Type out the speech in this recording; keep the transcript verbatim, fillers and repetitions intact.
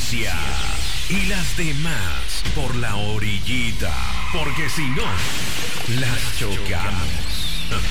noticia. Y las demás por la orillita. Porque si no, las chocamos.